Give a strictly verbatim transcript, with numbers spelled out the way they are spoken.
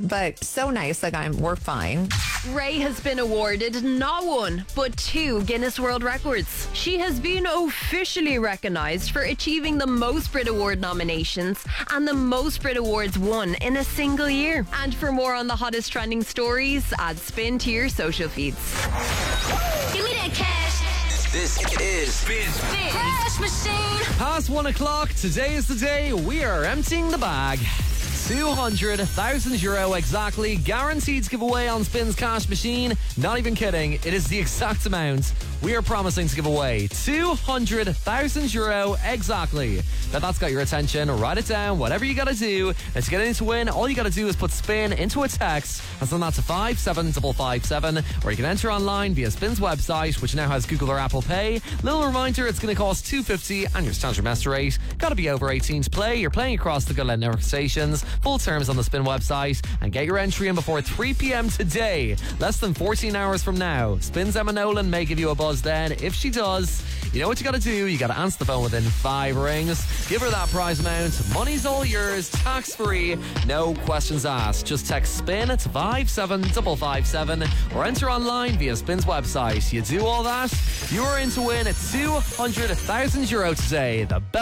but so nice. Like, I'm, we're fine. Ray has been awarded not one, but two Guinness World Records. She has been officially recognised for achieving the most Brit Award nominations and the most Brit Awards won in a single year. And for more on the hottest trending stories, add Spin to your social feeds. Give me that cash. This is Spin. Spin. Cash machine. Past one o'clock, today is the day we are emptying the bag. two hundred thousand euro exactly, guaranteed to give away on Spin's cash machine. Not even kidding, it is the exact amount we are promising to give away. two hundred thousand euro exactly. Now that's got your attention, write it down, whatever you gotta do. And to get in to win, all you gotta do is put Spin into a text and send that to five seven five five seven, or you can enter online via Spin's website, which now has Google or Apple Pay. Little reminder, it's gonna cost two fifty and your standard message rate. Gotta be over eighteen to play. You're playing across the Good Network stations. Full terms on the Spin website, and get your entry in before three p.m. today. Less than fourteen hours from now. Spin's Emma Nolan may give you a buzz then. If she does, you know what you gotta do. You gotta answer the phone within five rings. Give her that prize amount. Money's all yours, tax free, no questions asked. Just text Spin to five seven five five seven or enter online via Spin's website. You do all that, you are in to win two hundred thousand euro today. The